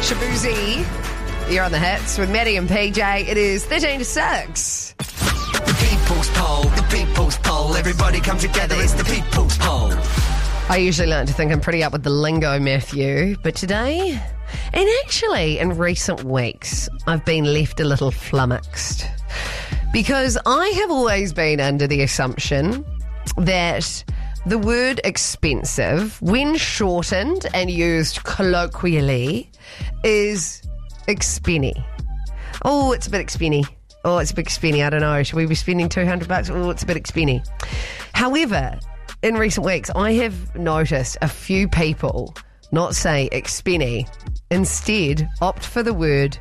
Shabuzi. You're on the hits with Maddie and PJ. It is 13 to 6. The people's poll. Everybody come together, it's the people's poll. I usually like to think I'm pretty up with the lingo, Matthew, but today, and actually in recent weeks, I've been left a little flummoxed. Because I have always been under the assumption that the word expensive, when shortened and used colloquially, is expenny. Oh, it's a bit expenny. Oh, it's a bit expenny. I don't know. Should we be spending $200? Oh, it's a bit expenny. However, in recent weeks, I have noticed a few people not say expenny, instead opt for the word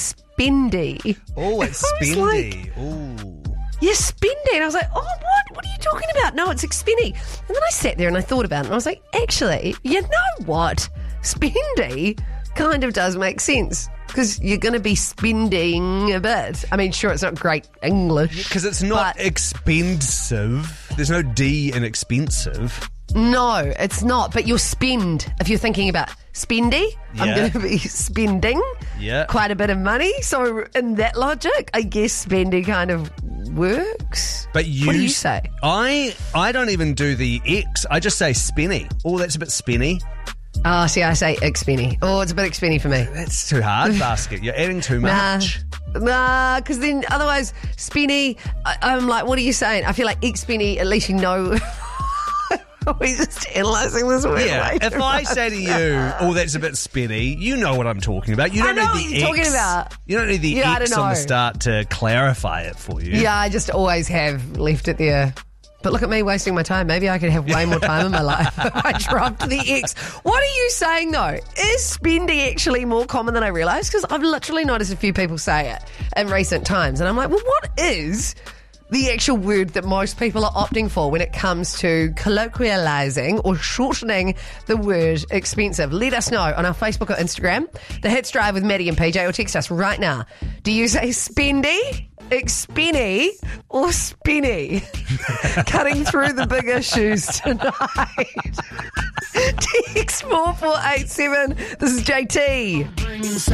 spendy. Oh, it's spendy. Yeah, spendy. And I was like, oh, what? What are you talking about? No, it's expenny. And then I sat there and I thought about it and I was like, actually, you know what? Spendy kind of does make sense. Because you're going to be spending a bit. I mean, sure, it's not great English. Because it's not expensive. There's no D in expensive. No, it's not. But you'll spend, if you're thinking about spendy, Yeah. I'm going to be spending quite a bit of money. So in that logic, I guess spendy kind of works. But what do you say? I don't even do the X. I just say spinny. Oh, that's a bit spinny. Oh, see, I say expenny. Oh, it's a bit expenny for me. That's too hard, Basket. You're adding too much. Nah, because then otherwise, spenny, I'm like, what are you saying? I feel like expenny, at least you know. We're just analysing this word. Yeah, if I say to you, oh, that's a bit spinny, you know what I'm talking about. You don't I know need what the you're X. talking about. You don't need the Yeah, I X don't on the know. start to clarify it for you. Yeah, I just always have left it there. But look at me wasting my time. Maybe I could have way more time in my life if I dropped the X. What are you saying, though? Is spendy actually more common than I realised? Because I've literally noticed a few people say it in recent times. And I'm like, well, what is the actual word that most people are opting for when it comes to colloquialising or shortening the word expensive? Let us know on our Facebook or Instagram. The Hits Drive with Maddie and PJ, or text us right now. Do you say spendy, expenny, or spinny? Cutting through the big issues tonight. Text 4487. This is JT.